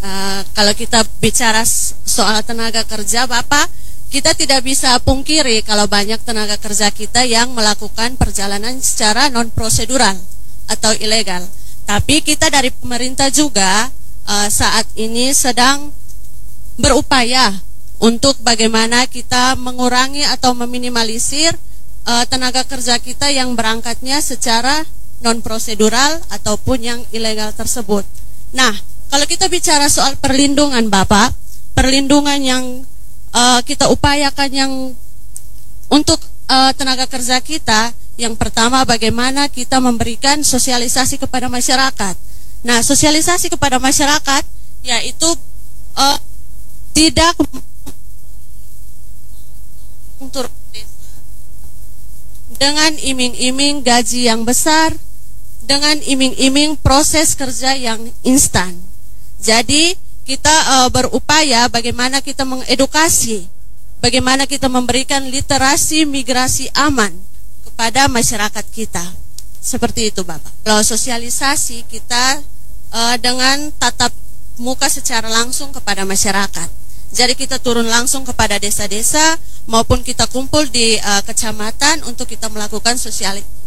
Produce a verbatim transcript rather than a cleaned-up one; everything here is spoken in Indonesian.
Uh, kalau kita bicara soal tenaga kerja, Bapak, kita tidak bisa pungkiri kalau banyak tenaga kerja kita yang melakukan perjalanan secara non-prosedural atau ilegal. Tapi kita dari pemerintah juga uh, saat ini sedang berupaya untuk bagaimana kita mengurangi atau meminimalisir uh, tenaga kerja kita yang berangkatnya secara non-prosedural ataupun yang ilegal tersebut. Nah, kalau kita bicara soal perlindungan, Bapak, perlindungan yang uh, kita upayakan yang untuk uh, tenaga kerja kita, yang pertama bagaimana kita memberikan sosialisasi kepada masyarakat. Nah, sosialisasi kepada masyarakat yaitu uh, tidak dengan iming-iming gaji yang besar, dengan iming-iming proses kerja yang instan. Jadi kita uh, berupaya bagaimana kita mengedukasi, bagaimana kita memberikan literasi migrasi aman kepada masyarakat kita. Seperti itu, Bapak. Kalau sosialisasi kita uh, dengan tatap muka secara langsung kepada masyarakat. Jadi kita turun langsung kepada desa-desa maupun kita kumpul di uh, kecamatan untuk kita melakukan sosialisasi